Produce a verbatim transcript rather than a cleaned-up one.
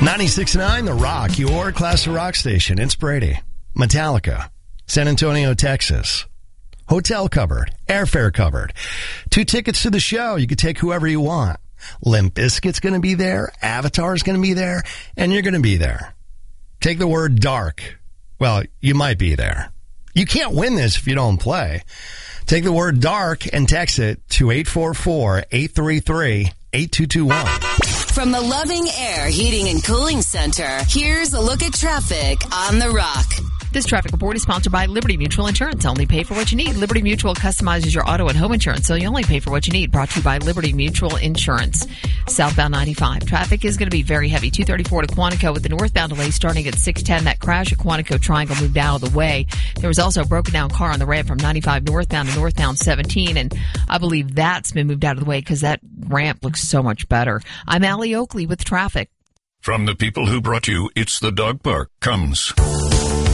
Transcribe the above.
ninety-six point nine The Rock, your classic rock station. It's Brady. Metallica, San Antonio, Texas. Hotel covered, airfare covered. Two tickets to the show. You can take whoever you want. Limp Bizkit's going to be there. Avatar's going to be there. And you're going to be there. Take the word dark. Well, you might be there. You can't win this if you don't play. Take the word dark and text it to eight four four, eight three three, eight two two one. From the Loving Air Heating and Cooling Center, here's a look at traffic on The Rock. This traffic report is sponsored by Liberty Mutual Insurance. Only pay for what you need. Liberty Mutual customizes your auto and home insurance, so you only pay for what you need. Brought to you by Liberty Mutual Insurance. Southbound ninety-five. Traffic is going to be very heavy. two thirty-four to Quantico with the northbound delay starting at six ten. That crash at Quantico Triangle moved out of the way. There was also a broken down car on the ramp from ninety-five northbound to northbound seventeen, and I believe that's been moved out of the way because that ramp looks so much better. I'm Allie Oakley with traffic. From the people who brought you It's the Dog Park comes